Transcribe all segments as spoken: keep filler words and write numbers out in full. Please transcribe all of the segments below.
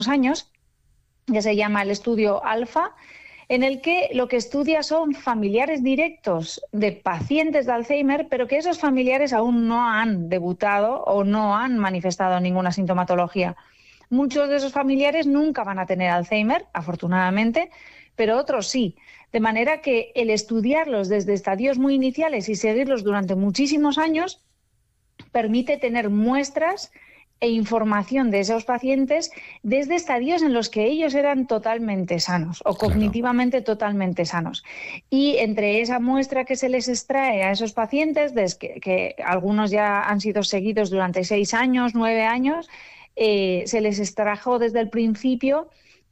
años, que se llama el estudio Alfa, en el que lo que estudia son familiares directos de pacientes de Alzheimer, pero que esos familiares aún no han debutado o no han manifestado ninguna sintomatología. Muchos de esos familiares nunca van a tener Alzheimer, afortunadamente, pero otros sí. De manera que el estudiarlos desde estadios muy iniciales y seguirlos durante muchísimos años permite tener muestras e información de esos pacientes desde estadios en los que ellos eran totalmente sanos o cognitivamente claro. totalmente sanos. Y entre esa muestra que se les extrae a esos pacientes, desde que, que algunos ya han sido seguidos durante seis años, nueve años, eh, se les extrajo desde el principio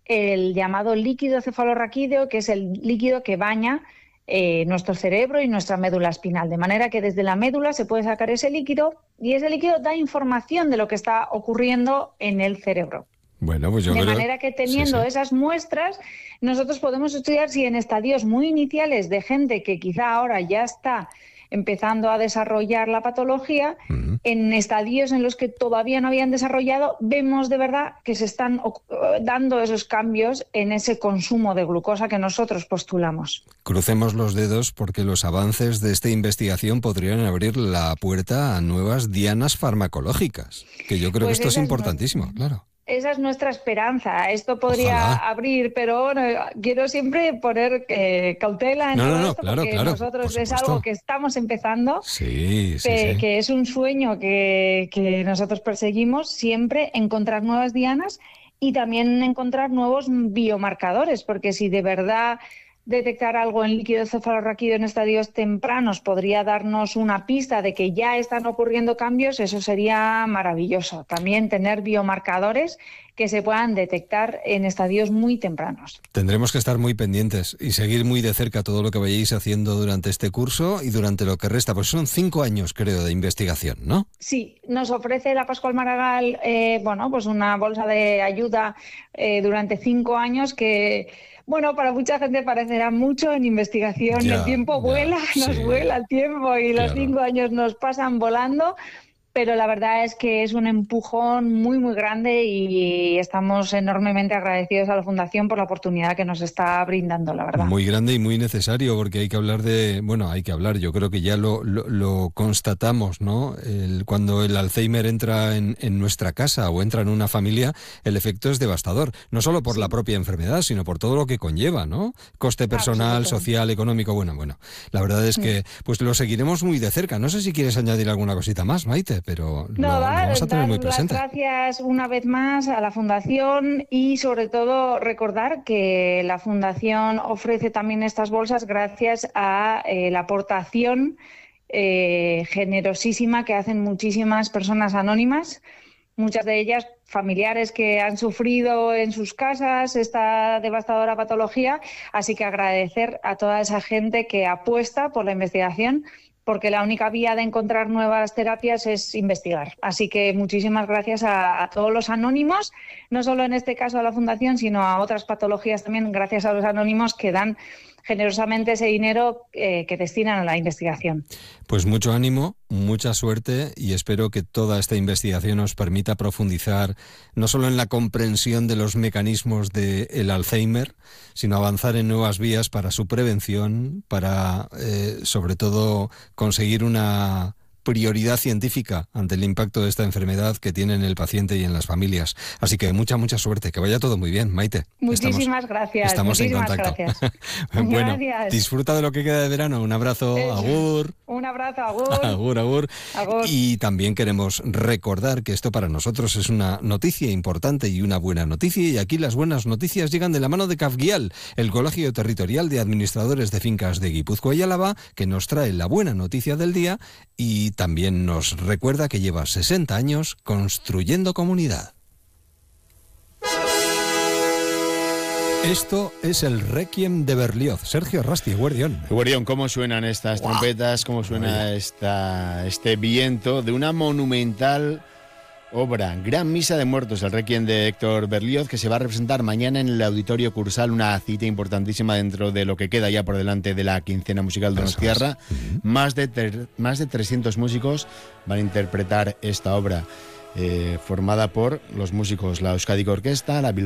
el llamado líquido cefalorraquídeo, que es el líquido que baña eh, nuestro cerebro y nuestra médula espinal. De manera que desde la médula se puede sacar ese líquido y ese líquido da información de lo que está ocurriendo en el cerebro. Bueno, pues yo de creo... manera que teniendo sí, sí. esas muestras, nosotros podemos estudiar si en estadios muy iniciales de gente que quizá ahora ya está empezando a desarrollar la patología, uh-huh. en estadios en los que todavía no habían desarrollado, vemos de verdad que se están dando esos cambios en ese consumo de glucosa que nosotros postulamos. Crucemos los dedos porque los avances de esta investigación podrían abrir la puerta a nuevas dianas farmacológicas, que yo creo pues que esto es importantísimo, no... claro. Esa es nuestra esperanza. Esto podría Ojalá. abrir, pero bueno, quiero siempre poner eh, cautela en no, todo no, no, esto, claro, porque claro, nosotros es algo que estamos empezando, sí, sí, que, sí. que es un sueño que, que nosotros perseguimos siempre, encontrar nuevas dianas y también encontrar nuevos biomarcadores, porque si de verdad detectar algo en líquido cefalorraquídeo en estadios tempranos podría darnos una pista de que ya están ocurriendo cambios, eso sería maravilloso. También tener biomarcadores que se puedan detectar en estadios muy tempranos. Tendremos que estar muy pendientes y seguir muy de cerca todo lo que vayáis haciendo durante este curso y durante lo que resta, pues son cinco años, creo, de investigación, ¿no? Sí, nos ofrece la Pascual Maragall, eh, bueno, pues una bolsa de ayuda eh, durante cinco años que... Bueno, para mucha gente parecerá mucho en investigación. Ya, el tiempo vuela, ya, nos sí. vuela el tiempo y claro. los cinco años nos pasan volando, pero la verdad es que es un empujón muy, muy grande y estamos enormemente agradecidos a la Fundación por la oportunidad que nos está brindando, la verdad. Muy grande y muy necesario, porque hay que hablar de... Bueno, hay que hablar, yo creo que ya lo, lo, lo constatamos, ¿no? El, cuando el Alzheimer entra en, en nuestra casa o entra en una familia, el efecto es devastador, no solo por sí. la propia enfermedad, sino por todo lo que conlleva, ¿no? Coste personal, social, económico, bueno, bueno. La verdad es que pues lo seguiremos muy de cerca. No sé si quieres añadir alguna cosita más, Maite, pero no, lo, dar, lo vamos a tener muy presente. Dar las gracias una vez más a la Fundación y sobre todo recordar que la Fundación ofrece también estas bolsas gracias a eh, la aportación eh, generosísima que hacen muchísimas personas anónimas, muchas de ellas familiares que han sufrido en sus casas esta devastadora patología, así que agradecer a toda esa gente que apuesta por la investigación, porque la única vía de encontrar nuevas terapias es investigar. Así que muchísimas gracias a, a todos los anónimos, no solo en este caso a la Fundación, sino a otras patologías también, gracias a los anónimos que dan generosamente ese dinero eh, que destinan a la investigación. Pues mucho ánimo, mucha suerte y espero que toda esta investigación nos permita profundizar no solo en la comprensión de los mecanismos del Alzheimer, sino avanzar en nuevas vías para su prevención, para eh, sobre todo conseguir una prioridad científica ante el impacto de esta enfermedad que tiene en el paciente y en las familias. Así que mucha, mucha suerte. Que vaya todo muy bien, Maite. Muchísimas estamos, gracias. Estamos muchísimas en contacto. Gracias. Bueno, gracias. Disfruta de lo que queda de verano. Un abrazo, eh, agur. Un abrazo, agur. Agur, agur. Agur. Y también queremos recordar que esto para nosotros es una noticia importante y una buena noticia. Y aquí las buenas noticias llegan de la mano de Cafguial, el Colegio Territorial de Administradores de Fincas de Guipúzcoa y Álava, que nos trae la buena noticia del día y también nos recuerda que lleva sesenta años construyendo comunidad. Esto es el Requiem de Berlioz. Sergio Rasti, Guardión. Guardión, ¿cómo suenan estas wow. trompetas? ¿Cómo suena esta, este viento de una monumental obra? Gran Misa de Muertos, el Requiem de Héctor Berlioz, que se va a representar mañana en el Auditorio Cursal, una cita importantísima dentro de lo que queda ya por delante de la quincena musical de Donostiarra. Uh-huh. Más de ter, más de trescientos músicos van a interpretar esta obra, eh, formada por los músicos, la Euskadi Orquesta, la Bilbao